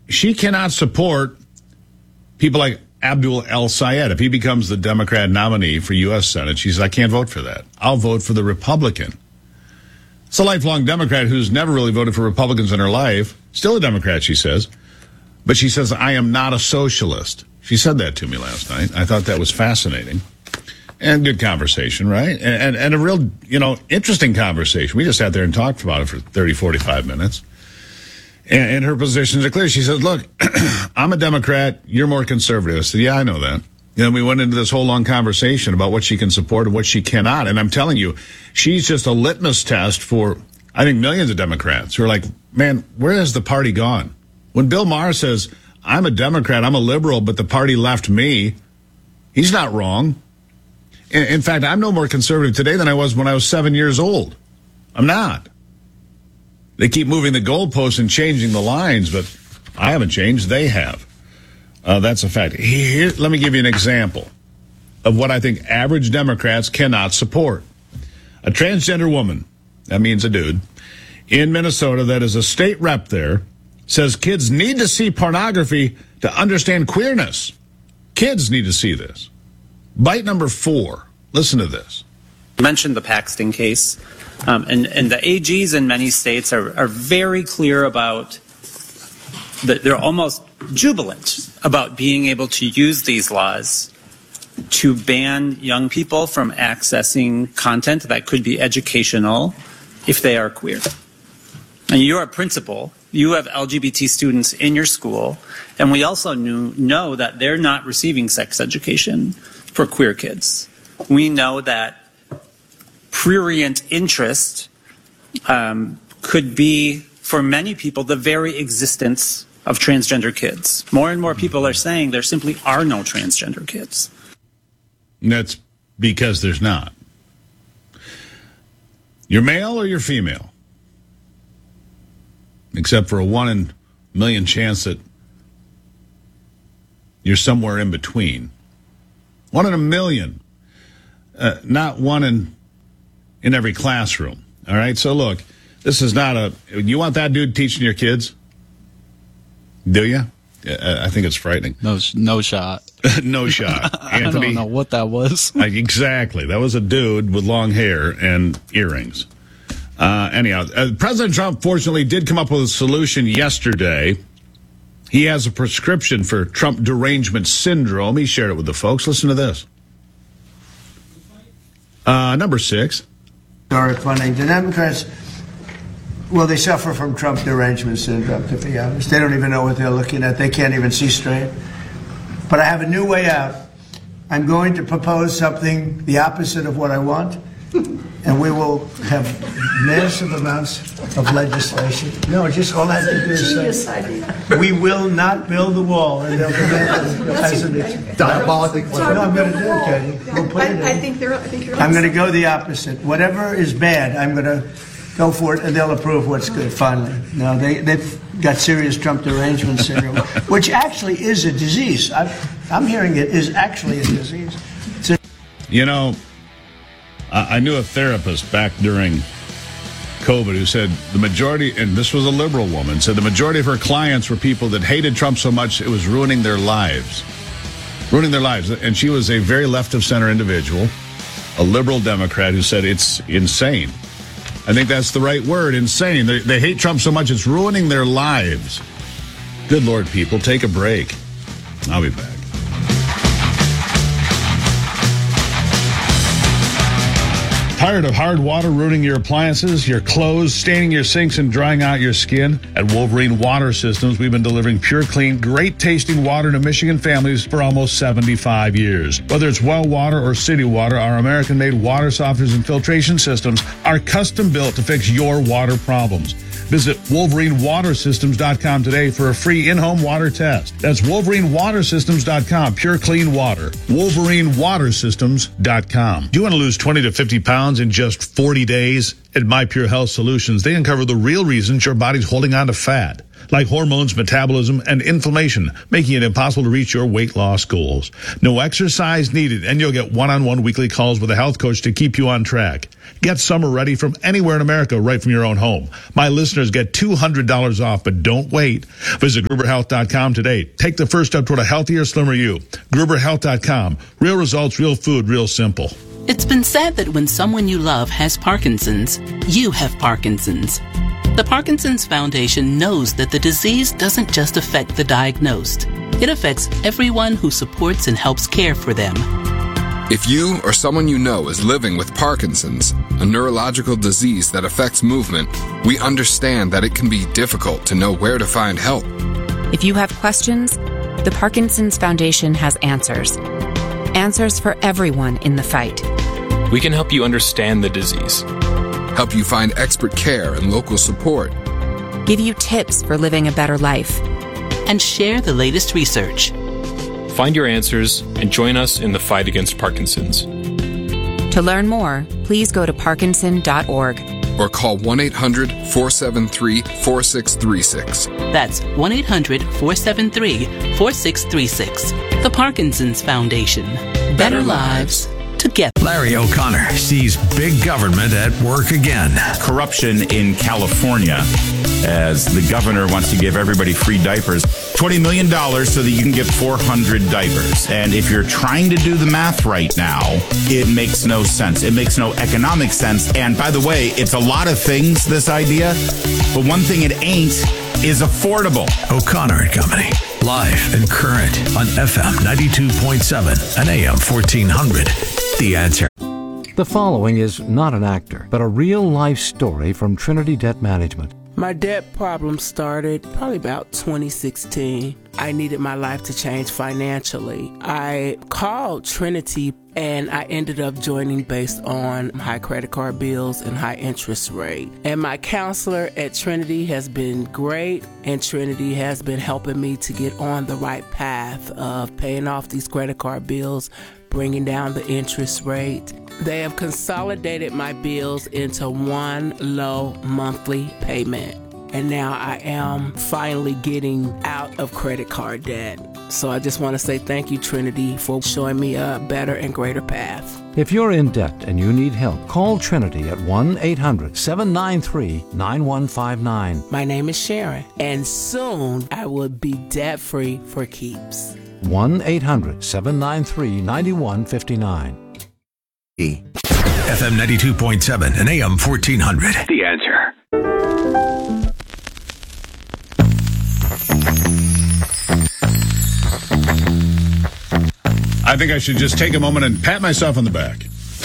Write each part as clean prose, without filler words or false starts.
she cannot support people like Abdul El-Sayed. If he becomes the Democrat nominee for U.S. Senate, she says, I can't vote for that. I'll vote for the Republican. It's a lifelong Democrat who's never really voted for Republicans in her life. Still a Democrat, she says. But she says, I am not a socialist. She said that to me last night. I thought that was fascinating. And good conversation, right? And a real, interesting conversation. We just sat there and talked about it for 30, 45 minutes. And her positions are clear. She said, look, I'm a Democrat. You're more conservative. I said, yeah, I know that. And we went into this whole long conversation about what she can support and what she cannot. And I'm telling you, she's just a litmus test for, I think, millions of Democrats who are like, man, where has the party gone? When Bill Maher says, I'm a Democrat, I'm a liberal, but the party left me, he's not wrong. In fact, I'm no more conservative today than I was when I was 7 years old. I'm not. They keep moving the goalposts and changing the lines, but I haven't changed. They have. That's a fact. Here, let me give you an example of what I think average Democrats cannot support. A transgender woman, that means a dude, in Minnesota that is a state rep there, says kids need to see pornography to understand queerness. Kids need to see this. Bite number 4. Listen to this. You mentioned the Paxton case. And the AGs in many states are very clear about that. They're almost jubilant about being able to use these laws to ban young people from accessing content that could be educational if they are queer. And you're a principal. You have LGBT students in your school. And we also know that they're not receiving sex education for queer kids. We know that prurient interest could be, for many people, the very existence of transgender kids. More and more people are saying there simply are no transgender kids. And that's because there's not. You're male or you're female? Except for a 1 in a million chance that you're somewhere in between. 1 in a million. Not one in every classroom. All right? So look, this is not you want that dude teaching your kids? Do you? I think it's frightening. No shot. No shot. Anthony, I don't know what that was. Exactly. That was a dude with long hair and earrings. Anyhow, President Trump fortunately did come up with a solution yesterday. He has a prescription for Trump derangement syndrome. He shared it with the folks. Listen to this. Number 6. Funding. The Democrats, well, they suffer from Trump derangement syndrome, to be honest. They don't even know what they're looking at. They can't even see straight. But I have a new way out. I'm going to propose something the opposite of what I want, and we will have massive amounts of legislation. No, just all I have to do is say, we will not build the wall, and they'll prevent it as an diabolic. No, I'm going to do it, Katie. We'll put it in. I think you're I'm going to go the opposite. Whatever is bad, I'm going to go for it, and they'll approve what's good, finally. No, they've got serious Trump derangement syndrome, which actually is a disease. I'm hearing it is actually a disease. I knew a therapist back during COVID who said the majority, and this was a liberal woman, said the majority of her clients were people that hated Trump so much it was ruining their lives. Ruining their lives. And she was a very left-of-center individual, a liberal Democrat who said it's insane. I think that's the right word, insane. They hate Trump so much it's ruining their lives. Good Lord, people, take a break. I'll be back. Tired of hard water ruining your appliances, your clothes, staining your sinks, and drying out your skin? At Wolverine Water Systems, we've been delivering pure, clean, great-tasting water to Michigan families for almost 75 years. Whether it's well water or city water, our American-made water softeners and filtration systems are custom-built to fix your water problems. Visit WolverineWaterSystems.com today for a free in-home water test. That's WolverineWaterSystems.com. Pure, clean water. WolverineWaterSystems.com. Do you want to lose 20 to 50 pounds in just 40 days? At My Pure Health Solutions, they uncover the real reasons your body's holding on to fat. like hormones, metabolism, and inflammation, making it impossible to reach your weight loss goals. No exercise needed, and you'll get one-on-one weekly calls with a health coach to keep you on track. Get summer ready from anywhere in America right from your own home. My listeners get $200 off, but don't wait. Visit GruberHealth.com today. Take the first step toward a healthier, slimmer you. GruberHealth.com. Real results, real food, real simple. It's been said that when someone you love has Parkinson's, you have Parkinson's. The Parkinson's Foundation knows that the disease doesn't just affect the diagnosed. It affects everyone who supports and helps care for them. If you or someone you know is living with Parkinson's, a neurological disease that affects movement, we understand that it can be difficult to know where to find help. If you have questions, the Parkinson's Foundation has answers. Answers for everyone in the fight. We can help you understand the disease, help you find expert care and local support, give you tips for living a better life, and share the latest research. Find your answers and join us in the fight against Parkinson's. To learn more, please go to parkinson.org or call 1-800-473-4636. That's 1-800-473-4636. The Parkinson's Foundation. Better lives together. Larry O'Connor sees big government at work again. Corruption in California, as the governor wants to give everybody free diapers. $20 million so that you can get 400 diapers. And if you're trying to do the math right now, it makes no sense. It makes no economic sense. And by the way, it's a lot of things, this idea, but one thing it ain't is affordable. O'Connor and Company, live and current on FM 92.7 and AM 1400. The Answer. The following is not an actor, but a real-life story from Trinity Debt Management. My debt problem started probably about 2016. I needed my life to change financially. I called Trinity and I ended up joining based on high credit card bills and high interest rate. And my counselor at Trinity has been great, and Trinity has been helping me to get on the right path of paying off these credit card bills, bringing down the interest rate. They have consolidated my bills into one low monthly payment. And now I am finally getting out of credit card debt. So I just want to say thank you, Trinity, for showing me a better and greater path. If you're in debt and you need help, call Trinity at 1-800-793-9159. My name is Sharon, and soon I will be debt-free for keeps. 1-800-793-9159. FM 92.7 and AM 1400. The Answer. I think I should just take a moment and pat myself on the back.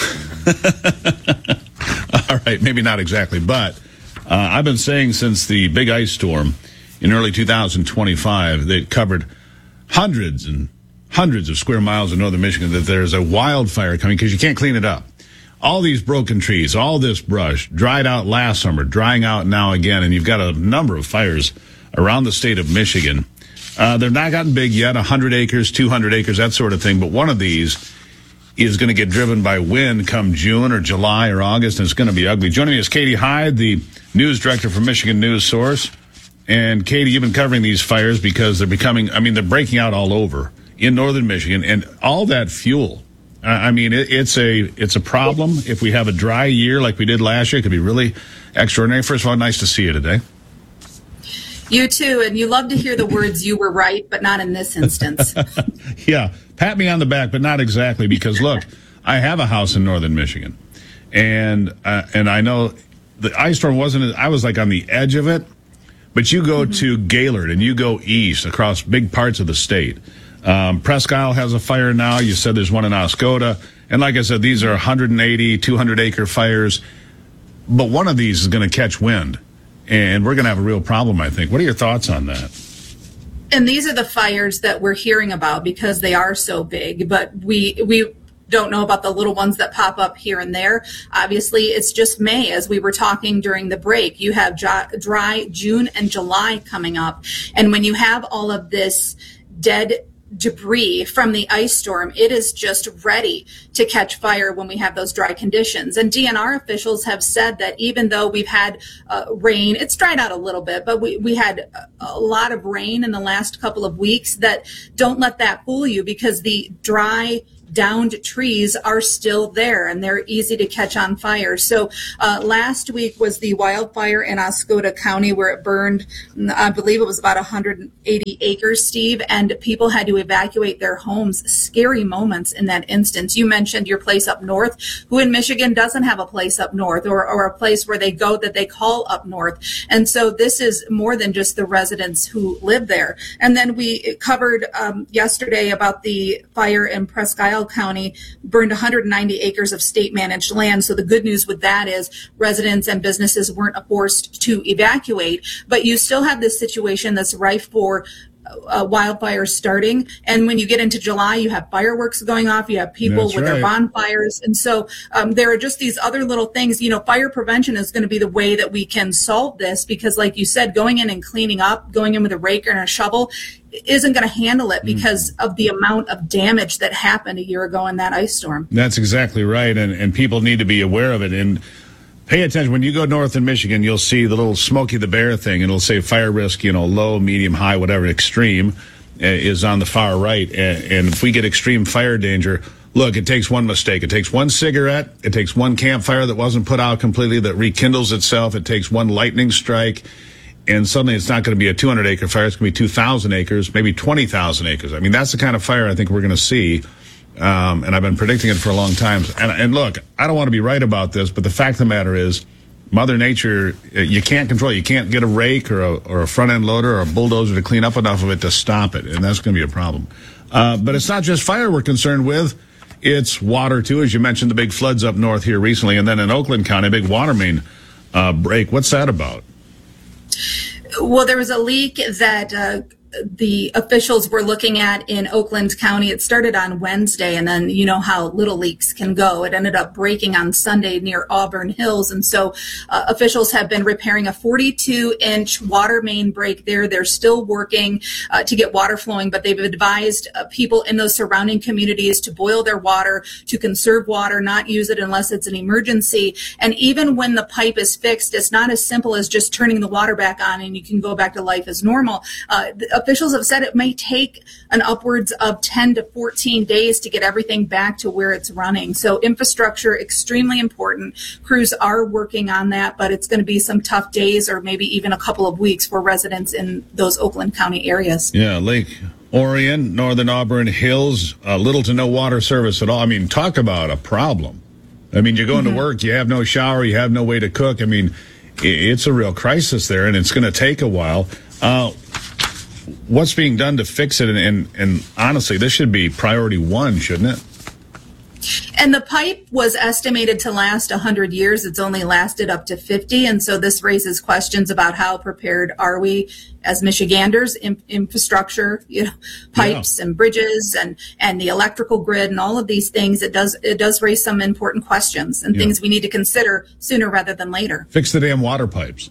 All right, maybe not exactly, but I've been saying since the big ice storm in early 2025 that covered hundreds and hundreds of square miles of northern Michigan that there's a wildfire coming because you can't clean it up. All these broken trees, all this brush, dried out last summer, drying out now again, and you've got a number of fires around the state of Michigan. They're not gotten big yet, 100 acres, 200 acres, that sort of thing, but one of these is going to get driven by wind come June or July or August, and it's going to be ugly. Joining me is Katie Hyde, the news director for Michigan News Source. And Katie, you've been covering these fires because they're they're breaking out all over in northern Michigan, and all that fuel. It's a problem. If we have a dry year like we did last year, it could be really extraordinary. First of all, nice to see you today. You too, and you love to hear the words "you were right," but not in this instance. Yeah, pat me on the back, but not exactly, because look, I have a house in northern Michigan, and I know the ice storm I was like on the edge of it, but you go to Gaylord and you go east across big parts of the state. Presque Isle has a fire now. You said there's one in Oscoda, and like I said, these are 180, 200 acre fires, but one of these is going to catch wind. And we're going to have a real problem, I think. What are your thoughts on that? And these are the fires that we're hearing about because they are so big, but we don't know about the little ones that pop up here and there. Obviously, it's just May, as we were talking during the break. You have dry June and July coming up. And when you have all of this dead debris from the ice storm, it is just ready to catch fire when we have those dry conditions. And DNR officials have said that even though we've had rain, it's dried out a little bit, but we had a lot of rain in the last couple of weeks, that don't let that fool you, because the dry, downed trees are still there and they're easy to catch on fire. So last week was the wildfire in Oscoda County where it burned, I believe it was about 180 acres, Steve, and people had to evacuate their homes. Scary moments in that instance. You mentioned your place up north. Who in Michigan doesn't have a place up north, or a place where they go that they call up north? And so this is more than just the residents who live there. And then we covered yesterday about the fire in Presque Isle County, burned 190 acres of state managed land. So the good news with that is residents and businesses weren't forced to evacuate, but you still have this situation that's rife for wildfires starting. And when you get into July, you have fireworks going off, you have people with their bonfires. And so there are just these other little things. Fire prevention is going to be the way that we can solve this, because like you said, going in and cleaning up, going in with a rake and a shovel isn't going to handle it because of the amount of damage that happened a year ago in that ice storm. That's exactly right. And people need to be aware of it. And pay attention. When you go north in Michigan, you'll see the little Smokey the Bear thing, and it'll say fire risk, low, medium, high, whatever, extreme is on the far right. And if we get extreme fire danger, look, it takes one mistake. It takes one cigarette. It takes one campfire that wasn't put out completely that rekindles itself. It takes one lightning strike. And suddenly it's not going to be a 200-acre fire. It's going to be 2,000 acres, maybe 20,000 acres. I mean, that's the kind of fire I think we're going to see. And I've been predicting it for a long time. And look, I don't want to be right about this, but the fact of the matter is, Mother Nature, you can't control it. You can't get a rake or a front-end loader or a bulldozer to clean up enough of it to stop it, and that's going to be a problem. But it's not just fire we're concerned with. It's water, too, as you mentioned, the big floods up north here recently, and then in Oakland County, a big water main break. What's that about? Well, there was a leak that the officials were looking at in Oakland County. It started on Wednesday, and then you know how little leaks can go. It ended up breaking on Sunday near Auburn Hills, and so officials have been repairing a 42-inch water main break there. They're still working to get water flowing, but they've advised people in those surrounding communities to boil their water, to conserve water, not use it unless it's an emergency. And even when the pipe is fixed, it's not as simple as just turning the water back on and you can go back to life as normal. Officials have said it may take an upwards of 10 to 14 days to get everything back to where it's running. So infrastructure, extremely important. Crews are working on that, but it's going to be some tough days or maybe even a couple of weeks for residents in those Oakland County areas. Yeah, Lake Orion, Northern Auburn Hills, little to no water service at all. I mean, talk about a problem. I mean, you're going to work, you have no shower, you have no way to cook. I mean, it's a real crisis there, and it's going to take a while. What's being done to fix it? And honestly, this should be priority one, shouldn't it? And the pipe was estimated to last 100 years. It's only lasted up to 50. And so this raises questions about how prepared are we as Michiganders, infrastructure, pipes and bridges and the electrical grid and all of these things. It does raise some important questions and things we need to consider sooner rather than later. Fix the damn water pipes.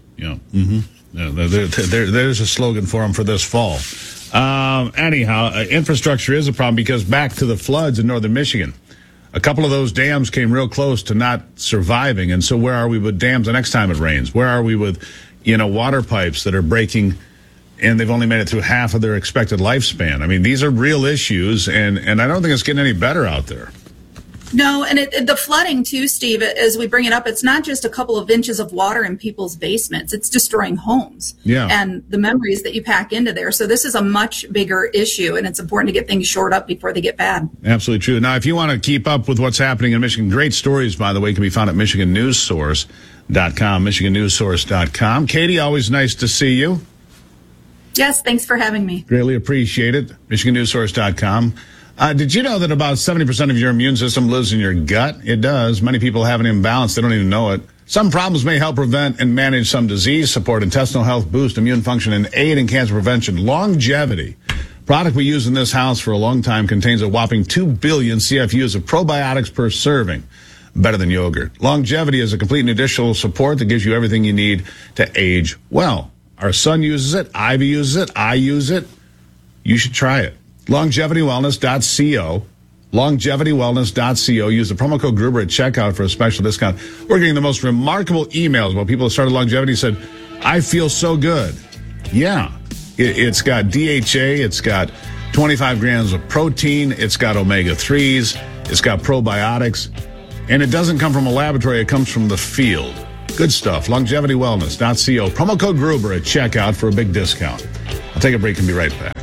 There's a slogan for them for this fall. Anyhow, infrastructure is a problem because back to the floods in northern Michigan. A couple of those dams came real close to not surviving. And so where are we with dams the next time it rains? Where are we with, water pipes that are breaking and they've only made it through half of their expected lifespan? I mean, these are real issues, and I don't think it's getting any better out there. No, and the flooding too, Steve, as we bring it up, it's not just a couple of inches of water in people's basements. It's destroying homes and the memories that you pack into there. So this is a much bigger issue, and it's important to get things shored up before they get bad. Absolutely true. Now, if you want to keep up with what's happening in Michigan, great stories, by the way, can be found at MichiganNewsSource.com, MichiganNewsSource.com. Katie, always nice to see you. Yes, thanks for having me. Greatly appreciate it. MichiganNewsSource.com. Did you know that about 70% of your immune system lives in your gut? It does. Many people have an imbalance. They don't even know it. Some problems may help prevent and manage some disease, support intestinal health, boost immune function, and aid in cancer prevention. Longevity, product we use in this house for a long time, contains a whopping 2 billion CFUs of probiotics per serving. Better than yogurt. Longevity is a complete nutritional support that gives you everything you need to age well. Our son uses it. Ivy uses it. I use it. You should try it. LongevityWellness.co. LongevityWellness.co. Use the promo code Gruber at checkout for a special discount. We're getting the most remarkable emails about people that started longevity said, I feel so good. Yeah. It's got DHA. It's got 25 grams of protein. It's got omega-3s. It's got probiotics. And it doesn't come from a laboratory. It comes from the field. Good stuff. LongevityWellness.co. Promo code Gruber at checkout for a big discount. I'll take a break and be right back.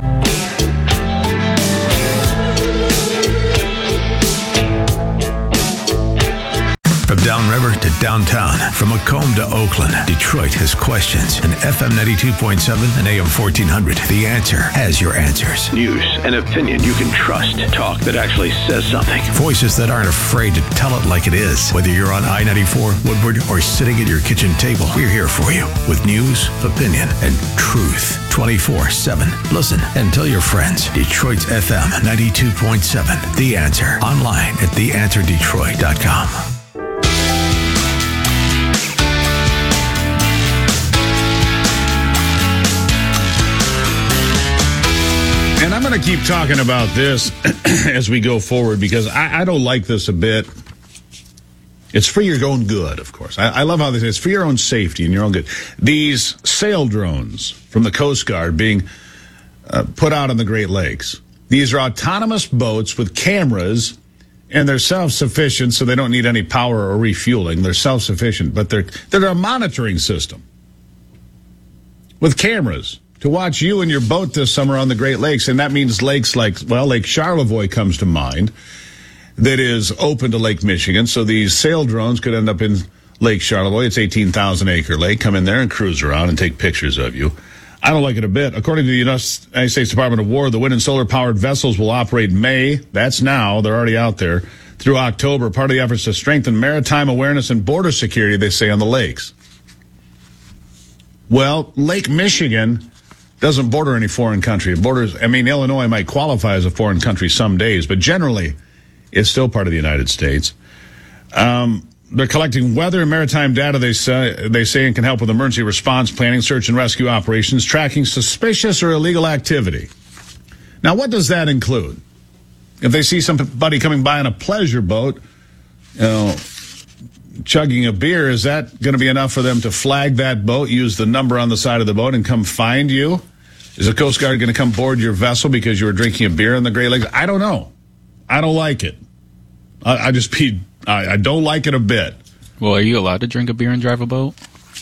From downriver to downtown, from Macomb to Oakland, Detroit has questions. And FM 92.7 and AM 1400, The Answer has your answers. News and opinion you can trust. Talk that actually says something. Voices that aren't afraid to tell it like it is. Whether you're on I-94, Woodward, or sitting at your kitchen table, we're here for you with news, opinion, and truth. 24/7. Listen and tell your friends. Detroit's FM 92.7, The Answer. Online at theanswerdetroit.com. And I'm going to keep talking about this as we go forward because I don't like this a bit. It's for your own good, of course. I love how this is. It's for your own safety and your own good. These sail drones from the Coast Guard being put out on the Great Lakes. These are autonomous boats with cameras, and they're self-sufficient, so they don't need any power or refueling. They're self-sufficient, but they're a monitoring system with cameras to watch you and your boat this summer on the Great Lakes. And that means lakes like, well, Lake Charlevoix comes to mind, that is open to Lake Michigan. So these sail drones could end up in Lake Charlevoix. It's 18,000-acre lake. Come in there and cruise around and take pictures of you. I don't like it a bit. According to the United States Department of War, the wind and solar-powered vessels will operate May, that's now, they're already out there, through October, part of the efforts to strengthen maritime awareness and border security, they say, on the lakes. Well, Lake Michigan doesn't border any foreign country. It borders, Illinois might qualify as a foreign country some days, but generally, it's still part of the United States. They're collecting weather and maritime data, they say, and can help with emergency response planning, search and rescue operations, tracking suspicious or illegal activity. Now, what does that include? If they see somebody coming by on a pleasure boat, chugging a beer, is that going to be enough for them to flag that boat, use the number on the side of the boat, and come find you? Is the Coast Guard going to come board your vessel because you were drinking a beer in the Great Lakes? I don't know. I don't like it. I don't like it a bit. Well, are you allowed to drink a beer and drive a boat?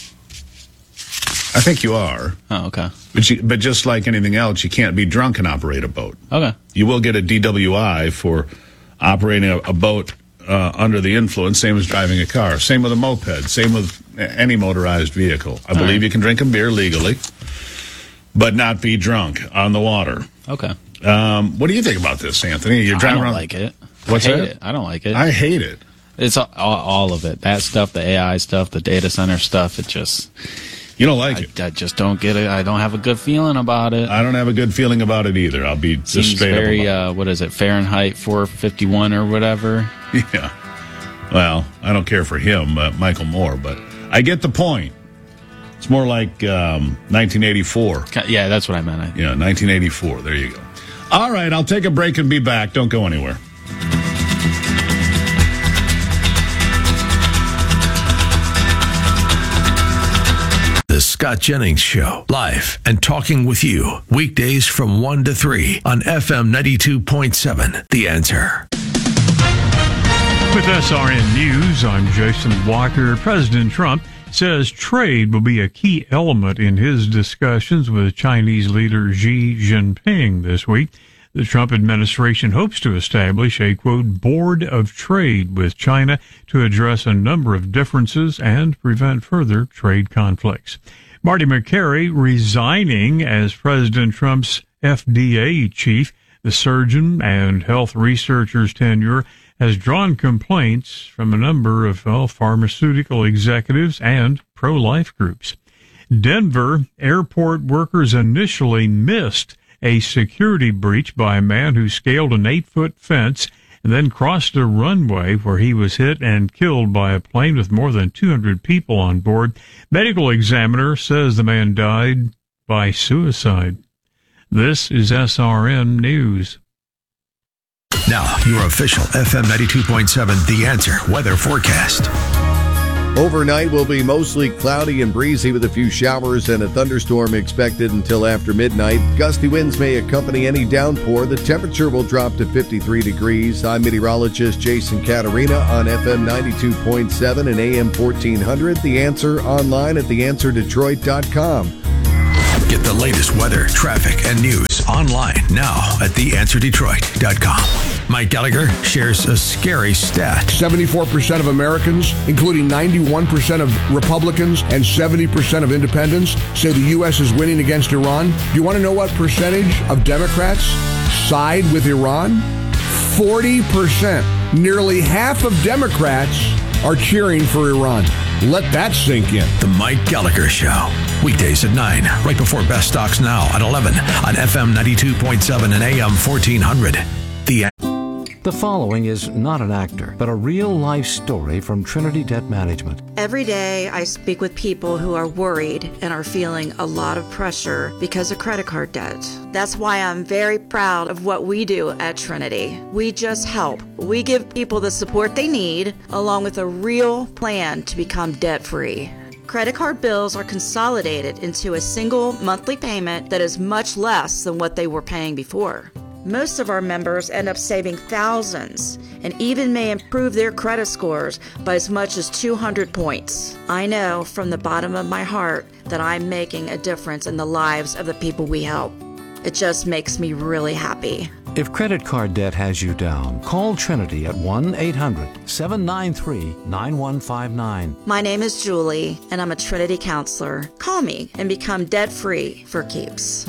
I think you are. Oh, okay. But just like anything else, you can't be drunk and operate a boat. Okay. You will get a DWI for operating a boat under the influence, same as driving a car. Same with a moped. Same with any motorized vehicle. I believe you can drink a beer legally, but not be drunk on the water. Okay. What do you think about this, Anthony? You're driving around. I don't like it. What's I hate that? it. I don't like it. I hate it. It's all of it. That stuff, the AI stuff, the data center stuff. It just... You don't like it? I just don't get it. I don't have a good feeling about it. I don't have a good feeling about it either. I'll be just straight up about it. What is it, Fahrenheit 451 or whatever? Yeah. Well, I don't care for him, Michael Moore, but I get the point. It's more like 1984. Yeah, that's what I meant. 1984. There you go. All right, I'll take a break and be back. Don't go anywhere. The Scott Jennings Show, live and talking with you, weekdays from 1 to 3 on FM 92.7, The Answer. With SRN News, I'm Jason Walker. President Trump says trade will be a key element in his discussions with Chinese leader Xi Jinping this week. The Trump administration hopes to establish a, quote, board of trade with China to address a number of differences and prevent further trade conflicts. Marty McCary resigning as President Trump's FDA chief. The surgeon and health researcher's tenure has drawn complaints from a number of pharmaceutical executives and pro-life groups. Denver airport workers initially missed a security breach by a man who scaled an 8-foot fence and then crossed a runway where he was hit and killed by a plane with more than 200 people on board. Medical examiner says the man died by suicide. This is SRN News. Now, your official FM 92.7 The Answer weather forecast. Overnight will be mostly cloudy and breezy with a few showers and a thunderstorm expected until after midnight. Gusty winds may accompany any downpour. The temperature will drop to 53 degrees. I'm meteorologist Jason Caterina on FM 92.7 and AM 1400. The Answer online at theanswerdetroit.com. Get the latest weather, traffic, and news online now at theanswerdetroit.com. Mike Gallagher shares a scary stat. 74% of Americans, including 91% of Republicans and 70% of independents, say the U.S. is winning against Iran. Do you want to know what percentage of Democrats side with Iran? 40%. Nearly half of Democrats are cheering for Iran. Let that sink in. The Mike Gallagher Show. Weekdays at 9, right before Best Stocks Now at 11 on FM 92.7 and AM 1400. The following is not an actor, but a real-life story from Trinity Debt Management. Every day I speak with people who are worried and are feeling a lot of pressure because of credit card debt. That's why I'm very proud of what we do at Trinity. We just help. We give people the support they need, along with a real plan to become debt-free. Credit card bills are consolidated into a single monthly payment that is much less than what they were paying before. Most of our members end up saving thousands and even may improve their credit scores by as much as 200 points. I know from the bottom of my heart that I'm making a difference in the lives of the people we help. It just makes me really happy. If credit card debt has you down, call Trinity at 1-800-793-9159. My name is Julie, and I'm a Trinity counselor. Call me and become debt-free for keeps.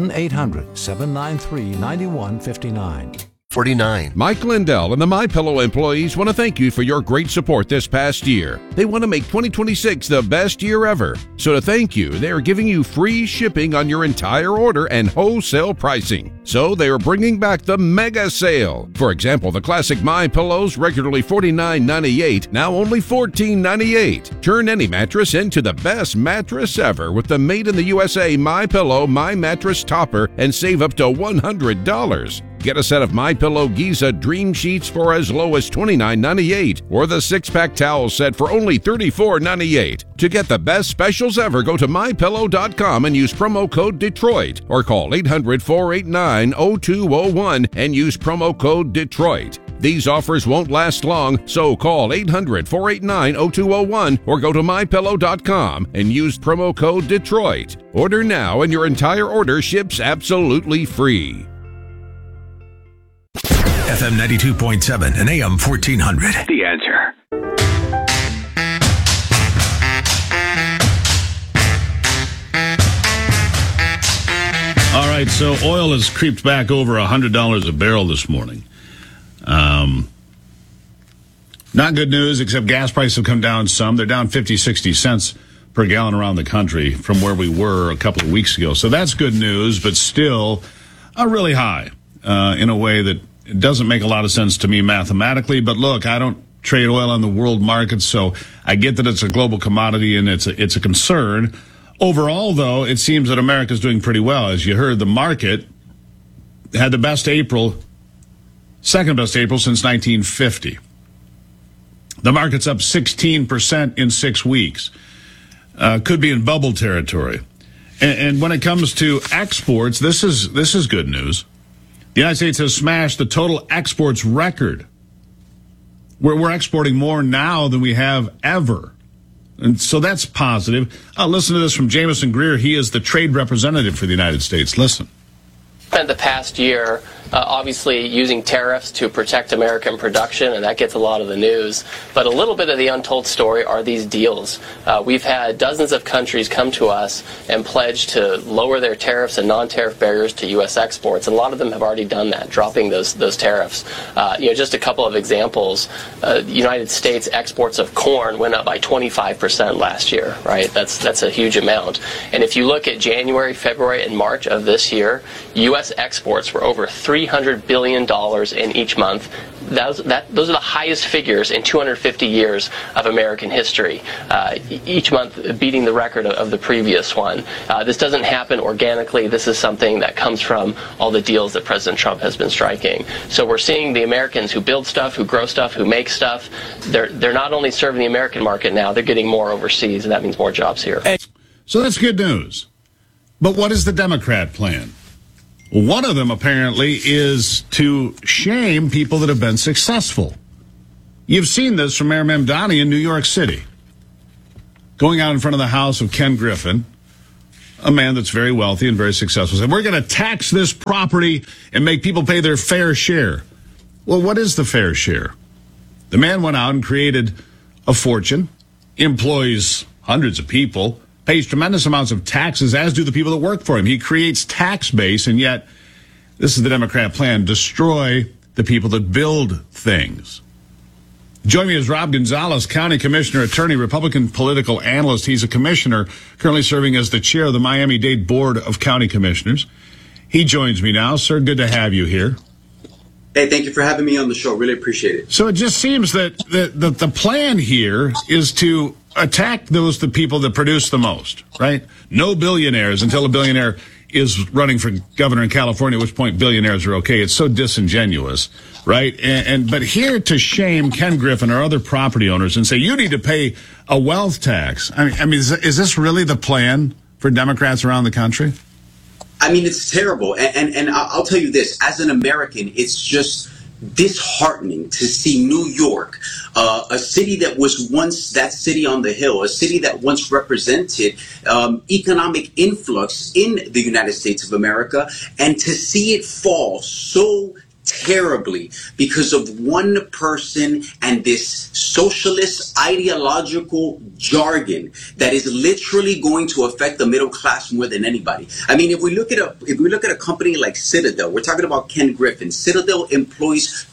1-800-793-9159. 49. Mike Lindell and the MyPillow employees want to thank you for your great support this past year. They want to make 2026 the best year ever. So to thank you, they are giving you free shipping on your entire order and wholesale pricing. So they are bringing back the mega sale. For example, the classic MyPillows, regularly $49.98, now only $14.98. Turn any mattress into the best mattress ever with the Made in the USA MyPillow My Mattress Topper and save up to $100. Get a set of MyPillow Giza Dream Sheets for as low as $29.98 or the 6-pack towel set for only $34.98. To get the best specials ever, go to MyPillow.com and use promo code Detroit or call 800-489-0201 and use promo code Detroit. These offers won't last long, so call 800-489-0201 or go to MyPillow.com and use promo code Detroit. Order now and your entire order ships absolutely free. FM 92.7 and AM 1400. The Answer. All right, so oil has creeped back over $100 a barrel this morning. Not good news, except gas prices have come down some. They're down 50, 60 cents per gallon around the country from where we were a couple of weeks ago. So that's good news, but still really high in a way that it doesn't make a lot of sense to me mathematically. But look, I don't trade oil on the world market, so I get that it's a global commodity and it's a concern. Overall, though, it seems that America's doing pretty well. As you heard, the market had the best April, second best April since 1950. The market's up 16% in 6 weeks. Could be in bubble territory. And when it comes to exports, this is good news. The United States has smashed the total exports record. We're exporting more now than we have ever. And so that's positive. Listen to this from Jameson Greer. He is the trade representative for the United States. Listen. Spent the past year obviously using tariffs to protect American production, and that gets a lot of the news. But a little bit of the untold story are these deals. We've had dozens of countries come to us and pledge to lower their tariffs and non-tariff barriers to U.S. exports. And a lot of them have already done that, dropping those tariffs. Just a couple of examples. The United States exports of corn went up by 25% last year, right? That's a huge amount. And if you look at January, February, and March of this year, U.S. exports were over $300 billion in each month. those are the highest figures in 250 years of American history, each month beating the record of the previous one. This doesn't happen organically. This is something that comes from all the deals that President Trump has been striking. So we're seeing the Americans who build stuff, who grow stuff, who make stuff, they're not only serving the American market now, they're getting more overseas, and that means more jobs here. So that's good news. But what is the Democrat plan? One of them, apparently, is to shame people that have been successful. You've seen this from Mayor Mamdani in New York City, going out in front of the house of Ken Griffin, a man that's very wealthy and very successful, said, we're going to tax this property and make people pay their fair share. Well, what is the fair share? The man went out and created a fortune, employs hundreds of people, pays tremendous amounts of taxes, as do the people that work for him. He creates tax base, and yet this is the Democrat plan: destroy the people that build things. Join me is Rob Gonzalez, County Commissioner, attorney, Republican political analyst. He's a commissioner currently serving as the chair of the Miami-Dade Board of County Commissioners. He joins me now. Sir, good to have you here. Hey, thank you for having me on the show. Really appreciate it. So it just seems that the plan here is to attack the people that produce the most, right? No billionaires until a billionaire is running for governor in California, at which point billionaires are okay. It's so disingenuous, right? But here to shame Ken Griffin or other property owners and say, you need to pay a wealth tax. I mean, is this really the plan for Democrats around the country? I mean, it's terrible. And I'll tell you this, as an American, it's just disheartening to see New York, a city that was once that city on the hill, a city that once represented economic influx in the United States of America, and to see it fall so terribly because of one person and this socialist ideological jargon that is literally going to affect the middle class more than anybody. I mean, if we look at a company like Citadel, we're talking about Ken Griffin. Citadel employs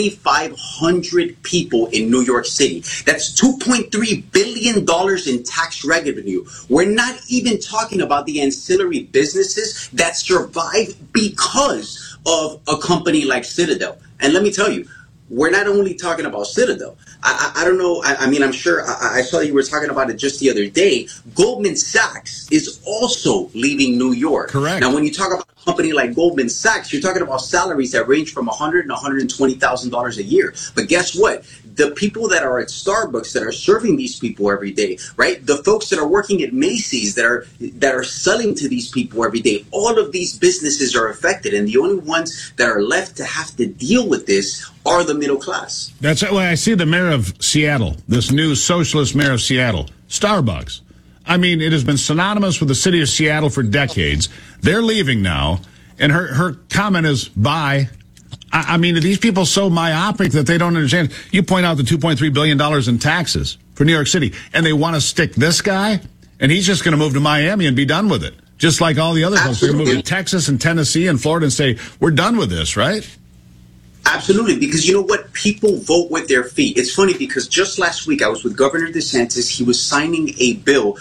2,500 people in New York City. That's $2.3 billion in tax revenue. We're not even talking about the ancillary businesses that survive because of a company like Citadel. And let me tell you, we're not only talking about Citadel. I don't know. I mean, I'm sure I saw you were talking about it just the other day. Goldman Sachs is also leaving New York. Correct. Now, when you talk about a company like Goldman Sachs, you're talking about salaries that range from $100,000 and $120,000 a year. But guess what? The people that are at Starbucks that are serving these people every day, right? The folks that are working at Macy's that are selling to these people every day, all of these businesses are affected, and the only ones that are left to have to deal with this are the middle class. That's why I see the mayor of Seattle, this new socialist mayor of Seattle, Starbucks. I mean, it has been synonymous with the city of Seattle for decades. They're leaving now, and her comment is bye. I mean, are these people so myopic that they don't understand? You point out the $2.3 billion in taxes for New York City, and they want to stick this guy, and he's just going to move to Miami and be done with it. Just like all the other folks. They're going to move to Texas and Tennessee and Florida and say, we're done with this, right? Absolutely, because you know what? People vote with their feet. It's funny because just last week I was with Governor DeSantis. He was signing a bill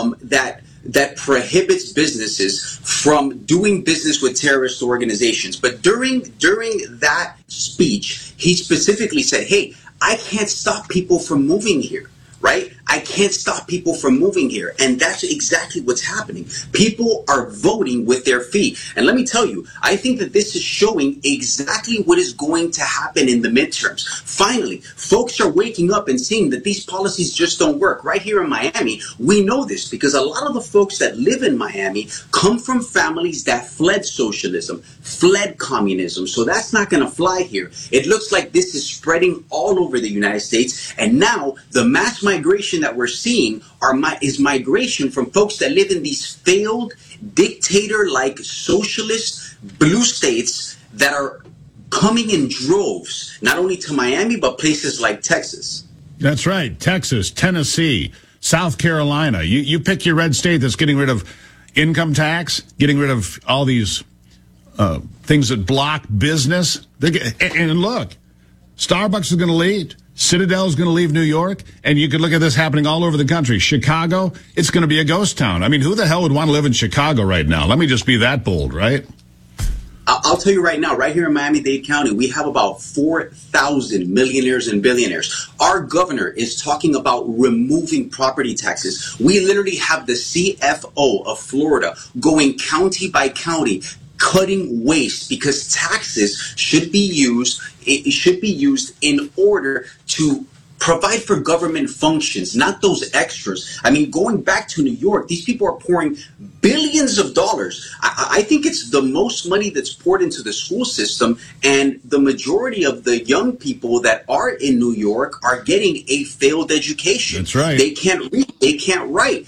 that prohibits businesses from doing business with terrorist organizations. But during that speech, he specifically said, hey, I can't stop people from moving here, right? I can't stop people from moving here. And that's exactly what's happening. People are voting with their feet. And let me tell you, I think that this is showing exactly what is going to happen in the midterms. Finally, folks are waking up and seeing that these policies just don't work. Right here in Miami, we know this because a lot of the folks that live in Miami come from families that fled socialism, fled communism. So that's not going to fly here. It looks like this is spreading all over the United States. And now the mass migration that we're seeing is migration from folks that live in these failed dictator-like socialist blue states that are coming in droves, not only to Miami, but places like Texas. That's right. Texas, Tennessee, South Carolina. You pick your red state that's getting rid of income tax, getting rid of all these things that block business. And look, Starbucks is going to leave. Citadel is going to leave New York, and you could look at this happening all over the country. Chicago, it's going to be a ghost town. I mean, who the hell would want to live in Chicago right now? Let me just be that bold, right? I'll tell you right now, right here in Miami-Dade County, we have about 4,000 millionaires and billionaires. Our governor is talking about removing property taxes. We literally have the CFO of Florida going county by county, cutting waste, because taxes should be used. It should be used in order to provide for government functions, not those extras. I mean, going back to New York, these people are pouring billions of dollars. I think it's the most money that's poured into the school system, and the majority of the young people that are in New York are getting a failed education. That's right. They can't read, they can't write.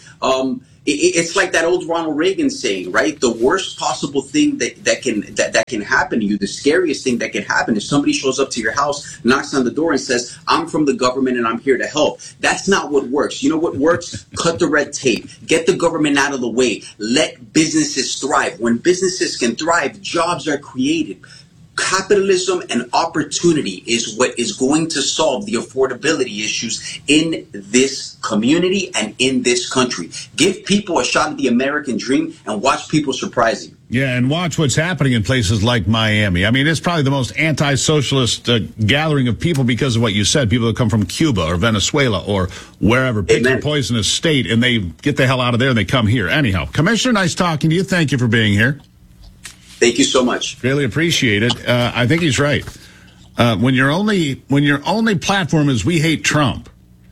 It's like that old Ronald Reagan saying, right? The worst possible thing that can happen to you, the scariest thing that can happen, is somebody shows up to your house, knocks on the door, and says, "I'm from the government and I'm here to help." That's not what works. You know what works? Cut the red tape. Get the government out of the way. Let businesses thrive. When businesses can thrive, jobs are created. Capitalism and opportunity is what is going to solve the affordability issues in this community and in this country. Give people a shot at the American dream and watch people surprise you. Yeah, and watch what's happening in places like Miami. I mean, it's probably the most anti-socialist gathering of people because of what you said. People that come from Cuba or Venezuela or wherever, pick a poisonous state, and they get the hell out of there and they come here. Anyhow, Commissioner, nice talking to you. Thank you for being here. Thank you so much. Really appreciate it. I think he's right. When your only platform is "we hate Trump,"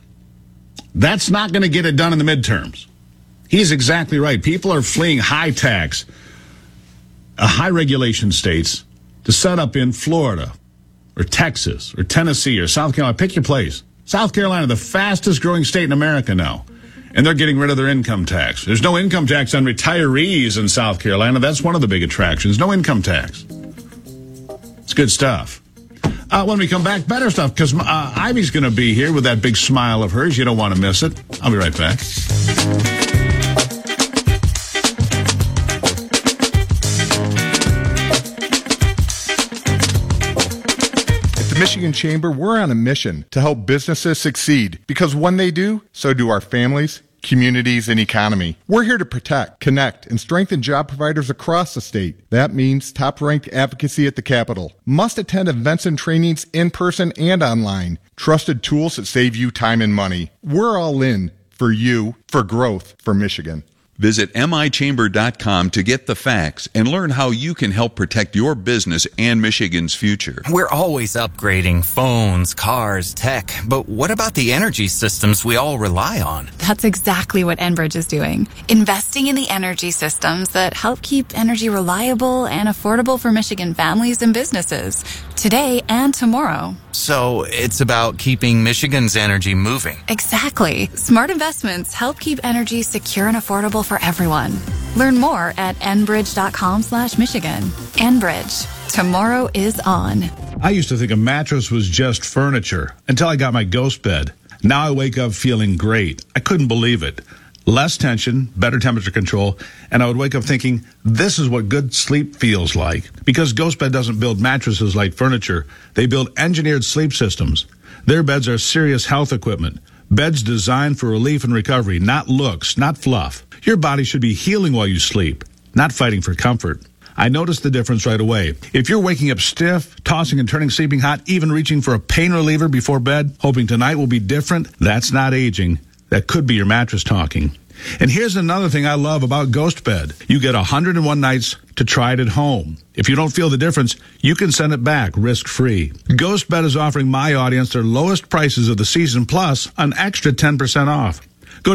that's not going to get it done in the midterms. He's exactly right. People are fleeing high tax, high regulation states to set up in Florida or Texas or Tennessee or South Carolina. Pick your place. South Carolina, the fastest growing state in America now. And they're getting rid of their income tax. There's no income tax on retirees in South Carolina. That's one of the big attractions. No income tax. It's good stuff. When we come back, better stuff, because Ivy's going to be here with that big smile of hers. You don't want to miss it. I'll be right back. Michigan Chamber, we're on a mission to help businesses succeed, because when they do, so do our families, communities, and economy. We're here to protect, connect, and strengthen job providers across the state. That means top-ranked advocacy at the Capitol. Must-attend events and trainings in person and online. Trusted tools that save you time and money. We're all in for you, for growth, for Michigan. Visit michamber.com to get the facts and learn how you can help protect your business and Michigan's future. We're always upgrading phones, cars, tech, but what about the energy systems we all rely on? That's exactly what Enbridge is doing. Investing in the energy systems that help keep energy reliable and affordable for Michigan families and businesses, today and tomorrow. So it's about keeping Michigan's energy moving. Exactly. Smart investments help keep energy secure and affordable for everyone. Learn more at enbridge.com/Michigan. Enbridge. Tomorrow is on. I used to think a mattress was just furniture until I got my Ghost bed. Now I wake up feeling great. I couldn't believe it. Less tension, better temperature control, and I would wake up thinking, this is what good sleep feels like. Because Ghost Bed doesn't build mattresses like furniture. They build engineered sleep systems. Their beds are serious health equipment. Beds designed for relief and recovery, not looks, not fluff. Your body should be healing while you sleep, not fighting for comfort. I noticed the difference right away. If you're waking up stiff, tossing and turning, sleeping hot, even reaching for a pain reliever before bed, hoping tonight will be different, that's not aging. That could be your mattress talking. And here's another thing I love about Ghost Bed. You get 101 nights to try it at home. If you don't feel the difference, you can send it back risk-free. Ghost Bed is offering my audience their lowest prices of the season, plus an extra 10% off. Go to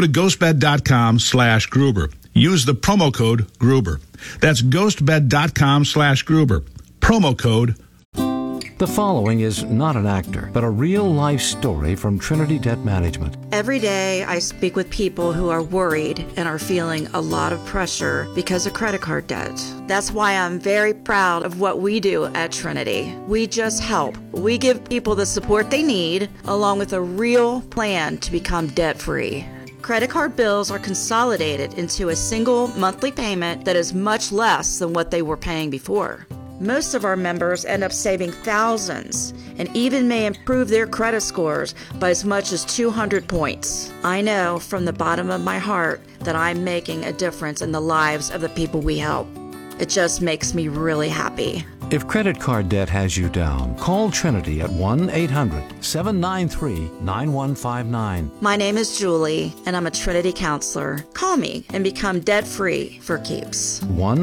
ghostbed.com/Gruber. Use the promo code Gruber. That's ghostbed.com/Gruber. Promo code. The following is not an actor, but a real-life story from Trinity Debt Management. Every day I speak with people who are worried and are feeling a lot of pressure because of credit card debt. That's why I'm very proud of what we do at Trinity. We just help. We give people the support they need, along with a real plan to become debt-free. Credit card bills are consolidated into a single monthly payment that is much less than what they were paying before. Most of our members end up saving thousands and even may improve their credit scores by as much as 200 points. I know from the bottom of my heart that I'm making a difference in the lives of the people we help. It just makes me really happy. If credit card debt has you down, call Trinity at 1-800-793-9159. My name is Julie, and I'm a Trinity counselor. Call me and become debt-free for keeps.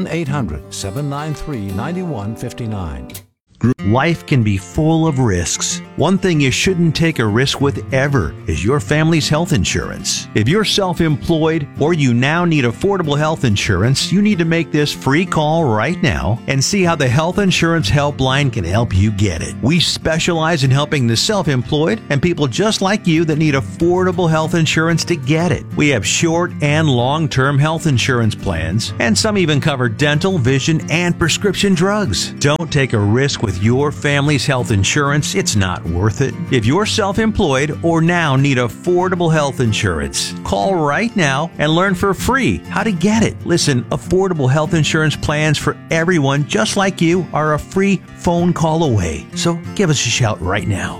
1-800-793-9159. Life can be full of risks. One thing you shouldn't take a risk with ever is your family's health insurance. If you're self-employed or you now need affordable health insurance, you need to make this free call right now and see how the Health Insurance Helpline can help you get it. We specialize in helping the self-employed and people just like you that need affordable health insurance to get it. We have short and long-term health insurance plans, and some even cover dental, vision, and prescription drugs. Don't take a risk with your family's health insurance. It's not worth it. If you're self-employed or now need affordable health insurance, call right now and learn for free how to get it. Listen, affordable health insurance plans for everyone just like you are a free phone call away. So give us a shout right now.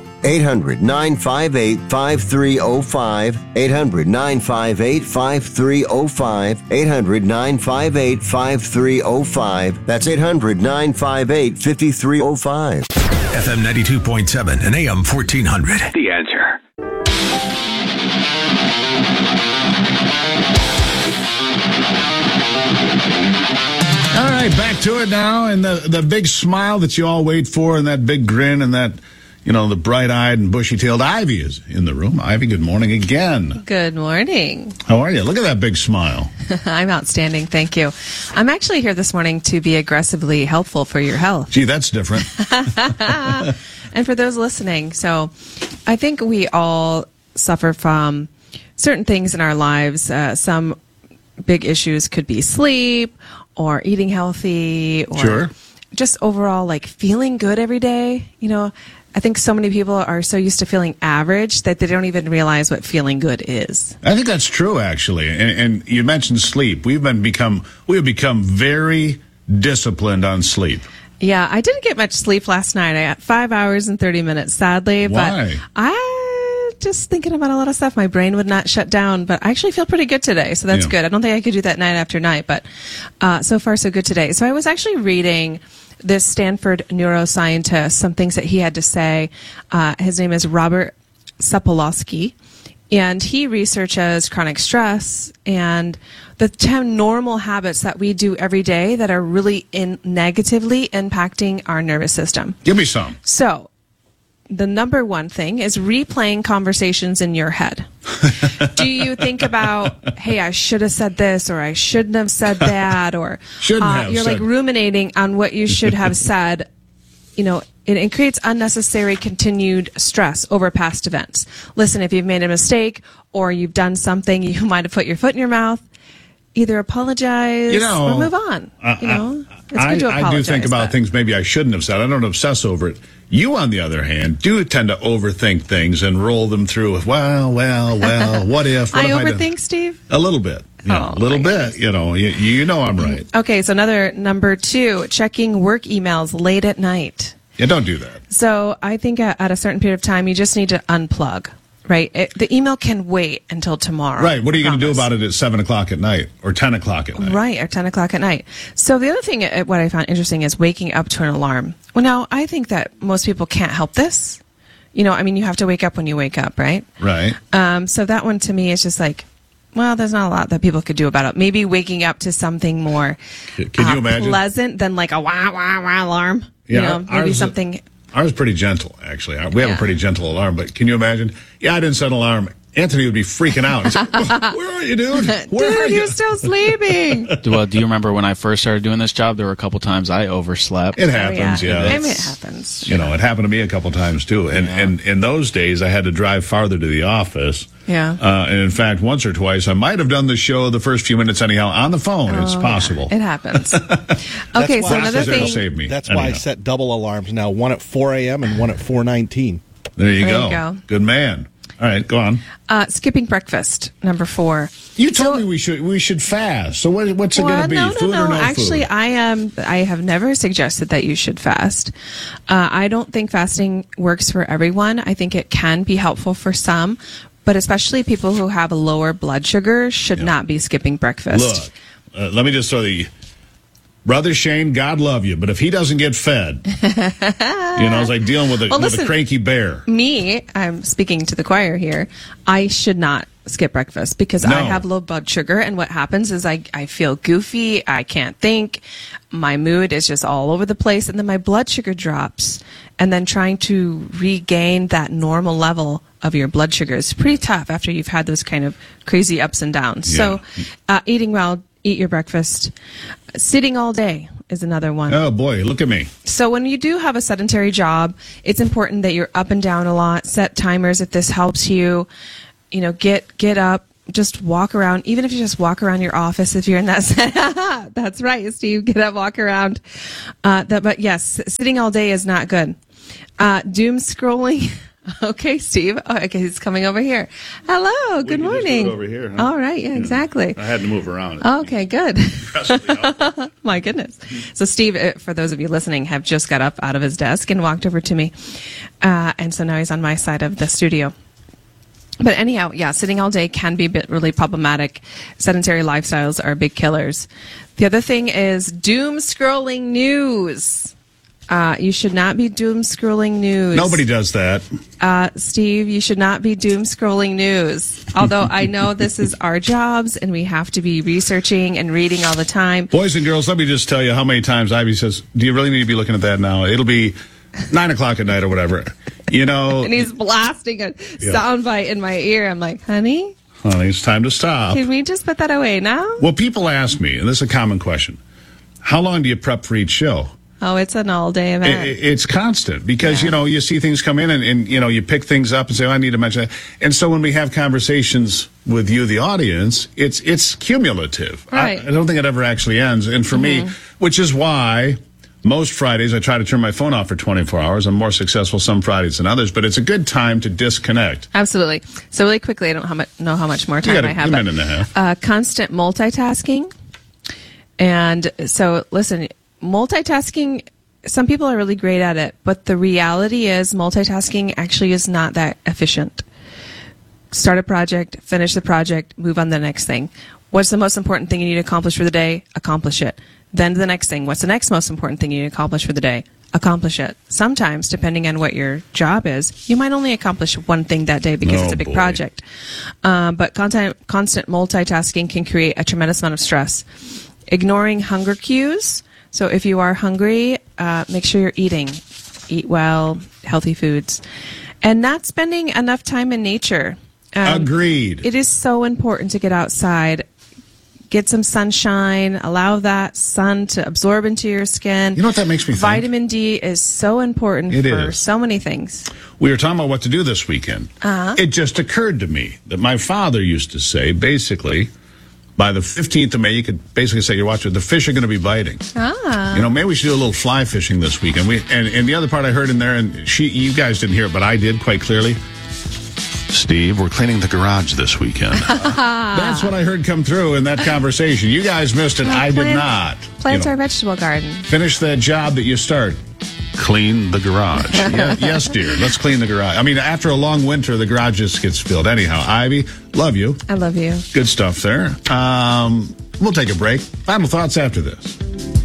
800-958-5305. 800-958-5305. 800-958-5305. That's 800-958-5305. FM 92.7 and AM 1400. The Answer. All right, back to it now, and the big smile that you all wait for, and that big grin, and that, you know, the bright-eyed and bushy-tailed Ivy is in the room. Ivy, good morning again. Good morning. How are you? Look at that big smile. I'm outstanding, thank you. I'm actually here this morning to be aggressively helpful for your health. Gee, that's different. And for those listening, so I think we all suffer from certain things in our lives. Some big issues could be sleep or eating healthy or just overall like feeling good every day. You know, I think so many people are so used to feeling average that they don't even realize what feeling good is. I think that's true, actually. And you mentioned sleep. We have become very disciplined on sleep. Yeah, I didn't get much sleep last night. I got 5 hours and 30 minutes, sadly. Why? But I just thinking about a lot of stuff. My brain would not shut down, but I actually feel pretty good today, so that's good. I don't think I could do that night after night, but so far so good today. So I was actually reading this Stanford neuroscientist, some things that he had to say. His name is Robert Sapolsky, and he researches chronic stress and the 10 normal habits that we do every day that are really negatively impacting our nervous system. Give me some. So, the number one thing is replaying conversations in your head. Do you think about, hey, I should have said this, or I shouldn't have said that, or you're like ruminating on what you should have said? You know, it creates unnecessary continued stress over past events. Listen, if you've made a mistake or you've done something, you might have put your foot in your mouth. Either apologize or move on. It's good to apologize. I do think about things maybe I shouldn't have said. I don't obsess over it. You, on the other hand, do tend to overthink things and roll them through with, well, what if? I overthink, Steve? A little bit. Yeah, a little bit. You know I'm right. Okay, so number 2, checking work emails late at night. Yeah, don't do that. So I think at a certain period of time, you just need to unplug. Right. The email can wait until tomorrow. Right. What are you going to do about it at 7 o'clock at night or 10 o'clock at night? Right. Or 10 o'clock at night. So the other thing, what I found interesting is waking up to an alarm. Well, now I think that most people can't help this. You know, I mean, you have to wake up when you wake up, right? Right. So that one to me is just like, well, there's not a lot that people could do about it. Maybe waking up to something more Can you imagine? Pleasant than like a wah, wah, wah alarm. Yeah, you know, maybe something. Ours is pretty gentle, actually. We have a pretty gentle alarm, but can you imagine? Yeah, I didn't set an alarm. Anthony would be freaking out. He's like, where are you, dude? Where are you? You're still sleeping. Well, do you remember when I first started doing this job? There were a couple times I overslept. It happens, yeah. I mean, it happens. You know, it happened to me a couple times, too. And in those days, I had to drive farther to the office. Yeah. And in fact, once or twice, I might have done the show the first few minutes anyhow on the phone. It's possible. It happens. Okay, so another thing. That's why I set double alarms now, one at 4 a.m. and one at 4:19. There you go. Good man. All right, go on. Skipping breakfast, number 4. You told me we should fast. So what's it going to be? Food or no Actually, food? I have never suggested that you should fast. I don't think fasting works for everyone. I think it can be helpful for some, but especially people who have lower blood sugar should not be skipping breakfast. Look, let me just throw Brother Shane, God love you, but if he doesn't get fed, it's like dealing with a cranky bear. Me, I'm speaking to the choir here, I should not skip breakfast because I have low blood sugar, and what happens is I feel goofy, I can't think, my mood is just all over the place, and then my blood sugar drops, and then trying to regain that normal level of your blood sugar is pretty tough after you've had those kind of crazy ups and downs. Yeah. So eating well, eat your breakfast. Sitting all day is another one. Oh boy, look at me. So when you do have a sedentary job, it's important that you're up and down a lot. Set timers if this helps you. Get up, just walk around. Even if you just walk around your office, if you're in that. That's right, Steve. Get up, walk around. But yes, sitting all day is not good. Doom scrolling. Okay, Steve. Oh, okay, he's coming over here. Hello, good morning. Just over here, huh? All right, yeah, exactly. I had to move around. Okay, good. My goodness. So Steve, for those of you listening, have just got up out of his desk and walked over to me. And so now he's on my side of the studio. But anyhow, yeah, sitting all day can be really problematic. Sedentary lifestyles are big killers. The other thing is doom scrolling news. You should not be doom scrolling news. Nobody does that. Steve, you should not be doom scrolling news. Although I know this is our jobs and we have to be researching and reading all the time. Boys and girls, let me just tell you how many times Ivy says, do you really need to be looking at that now? It'll be 9 o'clock at night or whatever. And he's blasting a soundbite in my ear. I'm like, honey, it's time to stop. Can we just put that away now? Well, people ask me, and this is a common question, how long do you prep for each show? Oh, it's an all-day event. It's constant because, you see things come in and you pick things up and say, I need to mention that. And so when we have conversations with you, the audience, it's cumulative. Right. I don't think it ever actually ends. And for me, which is why most Fridays I try to turn my phone off for 24 hours. I'm more successful some Fridays than others, but it's a good time to disconnect. Absolutely. So really quickly, I don't know how much more time I have. A minute and a half. Constant multitasking. And so, listen, multitasking, some people are really great at it, but the reality is multitasking actually is not that efficient. Start a project, finish the project, move on to the next thing. What's the most important thing you need to accomplish for the day? Accomplish it. Then to the next thing. What's the next most important thing you need to accomplish for the day? Accomplish it. Sometimes, depending on what your job is, you might only accomplish one thing that day because it's a big project. But constant multitasking can create a tremendous amount of stress. Ignoring hunger cues. So if you are hungry, make sure you're eating. Eat well, healthy foods. And not spending enough time in nature. Agreed. It is so important to get outside. Get some sunshine. Allow that sun to absorb into your skin. You know what that makes me think? Vitamin D is so important for so many things. We were talking about what to do this weekend. It just occurred to me that my father used to say, basically, by the 15th of May, you could basically say, you're watching, the fish are going to be biting. Maybe we should do a little fly fishing this weekend. And the other part I heard in there, and you guys didn't hear it, but I did quite clearly. Steve, we're cleaning the garage this weekend. That's what I heard come through in that conversation. You guys missed it. I did not. Plant our vegetable garden. Finish that job that you start. Clean the garage. Yes, dear. Let's clean the garage. I mean, after a long winter, the garage just gets filled. Anyhow, Ivy, love you. I love you. Good stuff there. We'll take a break. Final thoughts after this.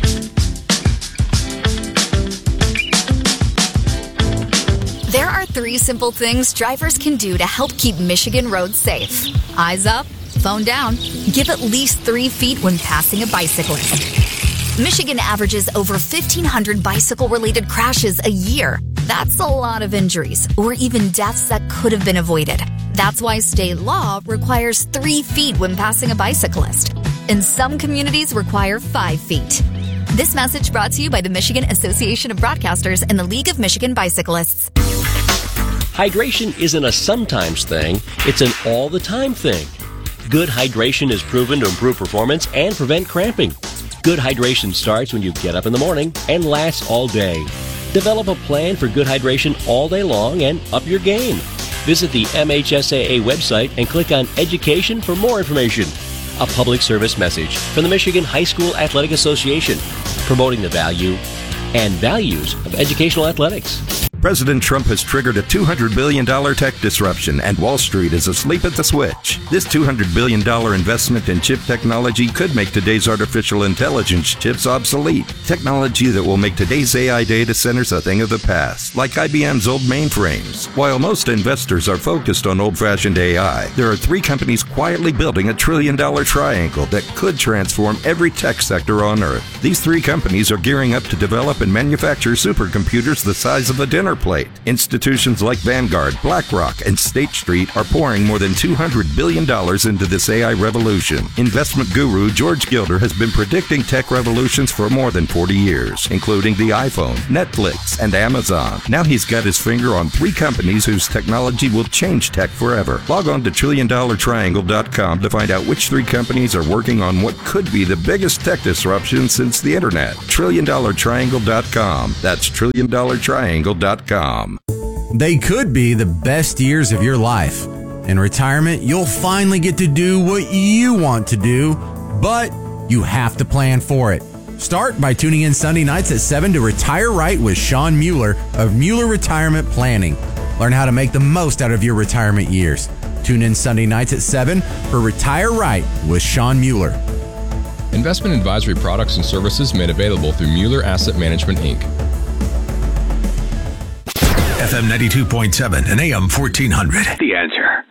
There are 3 simple things drivers can do to help keep Michigan roads safe. Eyes up, phone down, give at least 3 feet when passing a bicyclist. Michigan averages over 1,500 bicycle-related crashes a year. That's a lot of injuries, or even deaths that could have been avoided. That's why state law requires 3 feet when passing a bicyclist. And some communities require 5 feet. This message brought to you by the Michigan Association of Broadcasters and the League of Michigan Bicyclists. Hydration isn't a sometimes thing, it's an all-the-time thing. Good hydration is proven to improve performance and prevent cramping. Good hydration starts when you get up in the morning and lasts all day. Develop a plan for good hydration all day long and up your game. Visit the MHSAA website and click on Education for more information. A public service message from the Michigan High School Athletic Association, promoting the value and values of educational athletics. President Trump has triggered a $200 billion tech disruption, and Wall Street is asleep at the switch. This $200 billion investment in chip technology could make today's artificial intelligence chips obsolete. Technology that will make today's AI data centers a thing of the past, like IBM's old mainframes. While most investors are focused on old-fashioned AI, there are three companies quietly building a trillion-dollar triangle that could transform every tech sector on Earth. These three companies are gearing up to develop and manufacture supercomputers the size of a dinner plate. Institutions like Vanguard, BlackRock, and State Street are pouring more than $200 billion into this AI revolution. Investment guru George Gilder has been predicting tech revolutions for more than 40 years, including the iPhone, Netflix, and Amazon. Now he's got his finger on three companies whose technology will change tech forever. Log on to TrillionDollarTriangle.com to find out which three companies are working on what could be the biggest tech disruption since the internet. TrillionDollarTriangle.com. That's TrillionDollarTriangle.com. They could be the best years of your life. In retirement, you'll finally get to do what you want to do, but you have to plan for it. Start by tuning in Sunday nights at 7 to Retire Right with Sean Mueller of Mueller Retirement Planning. Learn how to make the most out of your retirement years. Tune in Sunday nights at 7 for Retire Right with Sean Mueller. Investment advisory products and services made available through Mueller Asset Management, Inc. FM 92.7 and AM 1400. The Answer.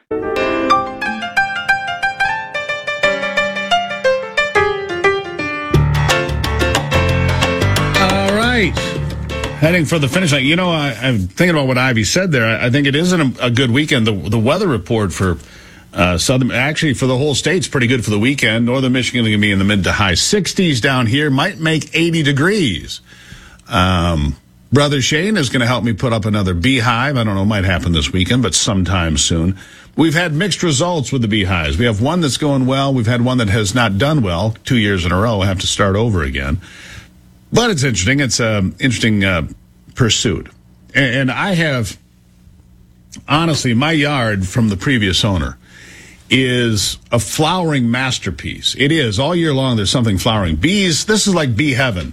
All right. Heading for the finish line. You know, I'm thinking about what Ivy said there. I think it isn't a good weekend. The weather report for southern, actually for the whole state's pretty good for the weekend. Northern Michigan going to be in the mid to high 60s down here. Might make 80 degrees. Brother Shane is going to help me put up another beehive. I don't know, it might happen this weekend, but sometime soon. We've had mixed results with the beehives. We have one that's going well. We've had one that has not done well 2 years in a row. I have to start over again. But it's interesting. It's an interesting pursuit. And I have, honestly, my yard from the previous owner is a flowering masterpiece. It is. All year long, there's something flowering. Bees, this is like bee heaven.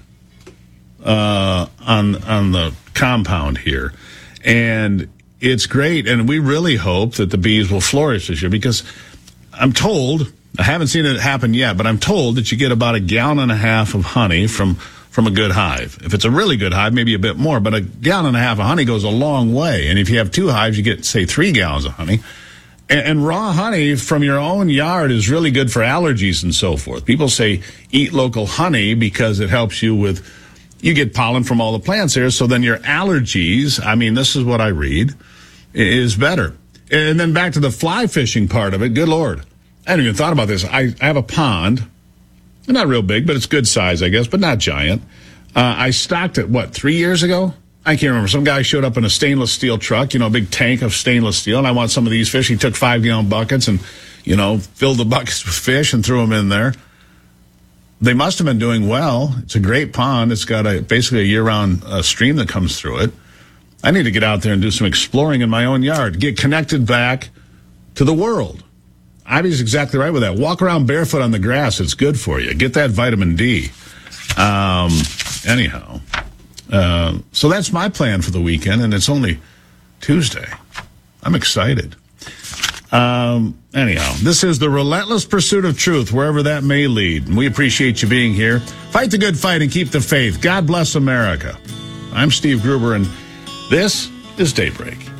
On the compound here, and it's great, and we really hope that the bees will flourish this year, because I'm told, I haven't seen it happen yet, but I'm told that you get about 1.5 gallons of honey from a good hive. If it's a really good hive, maybe a bit more, but 1.5 gallons of honey goes a long way. And if you have 2 hives, you get, say, 3 gallons of honey. And raw honey from your own yard is really good for allergies and so forth. People say eat local honey because it helps you with, you get pollen from all the plants here, so then your allergies, I mean, this is what I read, is better. And then back to the fly fishing part of it, good Lord. I hadn't even thought about this. I have a pond, not real big, but it's good size, I guess, but not giant. I stocked it, 3 years ago? I can't remember. Some guy showed up in a stainless steel truck, a big tank of stainless steel, and I want some of these fish. He took 5-gallon buckets and, filled the buckets with fish and threw them in there. They must have been doing well. It's a great pond. It's got basically a year-round stream that comes through it. I need to get out there and do some exploring in my own yard, get connected back to the world. Ivy's exactly right with that. Walk around barefoot on the grass. It's good for you. Get that vitamin D. Anyhow, so that's my plan for the weekend, and it's only Tuesday. I'm excited. Anyhow, this is the relentless pursuit of truth, wherever that may lead. And we appreciate you being here. Fight the good fight and keep the faith. God bless America. I'm Steve Gruber, and this is Daybreak.